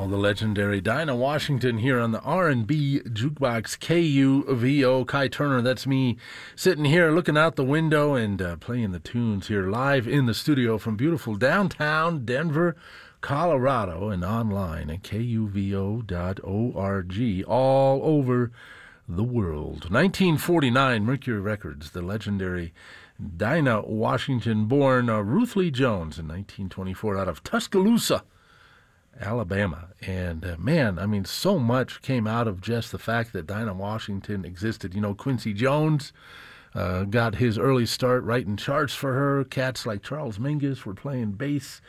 the legendary Dinah Washington here on the R&B Jukebox KUVO. Kai Turner, that's me, sitting here looking out the window and playing the tunes here live in the studio from beautiful downtown Denver, Colorado, and online at kuvo.org, all over the world. 1949, Mercury Records, the legendary Dinah Washington, born Ruth Lee Jones in 1924 out of Tuscaloosa, Alabama. And man, I mean, so much came out of just the fact that Dinah Washington existed. You know, Quincy Jones got his early start writing charts for her. Cats like Charles Mingus were playing bass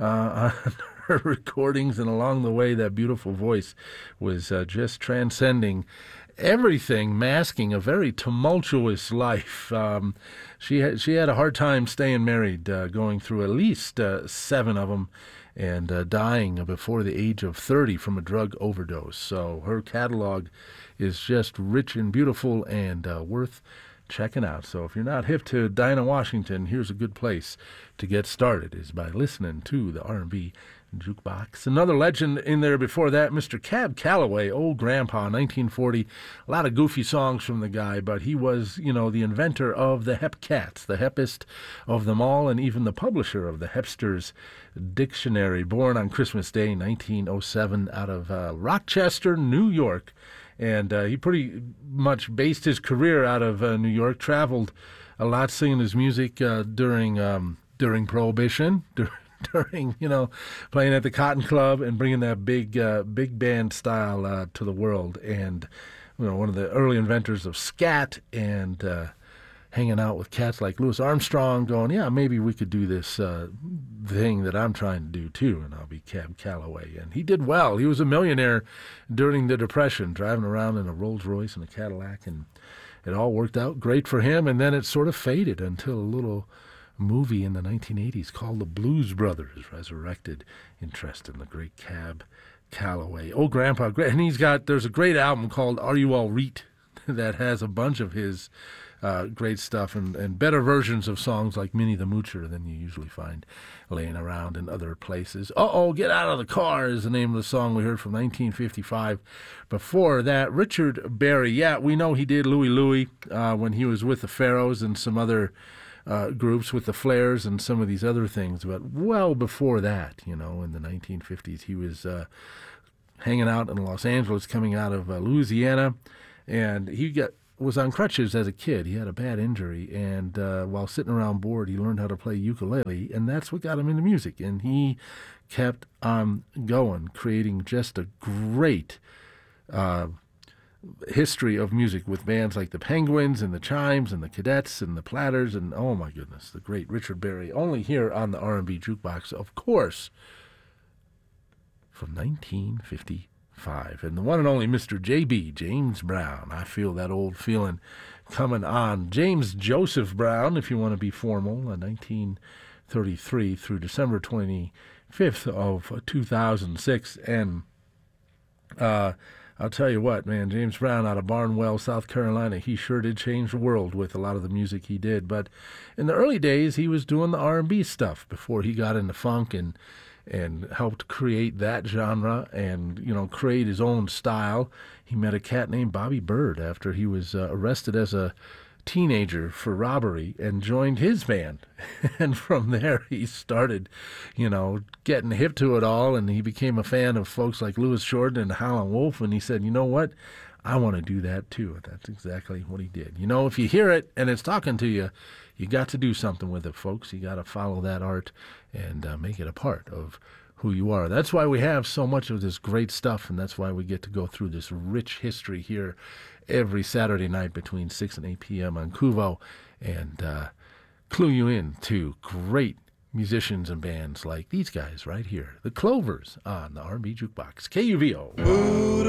on her recordings, and along the way, that beautiful voice was just transcending everything, masking a very tumultuous life. She had a hard time staying married, going through at least 7 of them, and dying before the age of 30 from a drug overdose. So her catalog is just rich and beautiful and worth checking out. So if you're not hip to Dinah Washington, here's a good place to get started, is by listening to the R&B Jukebox. Another legend in there before that, Mr. Cab Calloway, Old Grandpa, 1940. A lot of goofy songs from the guy, but he was, you know, the inventor of the Hep Cats, the hepest of them all, and even the publisher of the Hepsters Dictionary, born on Christmas Day, 1907, out of Rochester, New York. And he pretty much based his career out of New York, traveled a lot singing his music during Prohibition, during, you know, playing at the Cotton Club and bringing that big band style to the world. And, you know, one of the early inventors of scat, and hanging out with cats like Louis Armstrong, going, yeah, maybe we could do this thing that I'm trying to do too, and I'll be Cab Calloway. And he did well. He was a millionaire during the Depression, driving around in a Rolls Royce and a Cadillac, and it all worked out great for him. And then it sort of faded until a little movie in the 1980s called The Blues Brothers resurrected interest in the great Cab Calloway. Oh, Grandpa, great. And there's a great album called Are You All Reet that has a bunch of his great stuff and better versions of songs like Minnie the Moocher than you usually find laying around in other places. Uh-oh, Get Out of the Car is the name of the song we heard from 1955. Before that, Richard Berry. Yeah, we know he did Louie Louie when he was with the Pharaohs and some other groups, with the Flares and some of these other things. But well before that, you know, in the 1950s, he was hanging out in Los Angeles, coming out of Louisiana, and he was on crutches as a kid. He had a bad injury, and while sitting around bored, he learned how to play ukulele, and that's what got him into music. And he kept on going, creating just a great history of music with bands like the Penguins and the Chimes and the Cadets and the Platters, and oh my goodness, the great Richard Berry, only here on the R&B Jukebox, of course, from 1955. And the one and only Mr. J.B., James Brown. I feel that old feeling coming on. James Joseph Brown, if you want to be formal, 1933 through December 25th of 2006. And I'll tell you what, man, James Brown out of Barnwell, South Carolina, he sure did change the world with a lot of the music he did. But in the early days, he was doing the R&B stuff before he got into funk and helped create that genre and, you know, create his own style. He met a cat named Bobby Bird after he was arrested as a teenager for robbery and joined his band. And from there he started, you know, getting hip to it all, and he became a fan of folks like Louis Jordan and Howlin' Wolf, and he said, you know what, I want to do that too. And that's exactly what he did. You know, if you hear it and it's talking to you, you got to do something with it, folks. You got to follow that art and make it a part of who you are. That's why we have so much of this great stuff, and that's why we get to go through this rich history here every Saturday night between 6 and 8 p.m. on KUVO, and clue you in to great musicians and bands like these guys right here, the Clovers, on the R&B Jukebox, KUVO.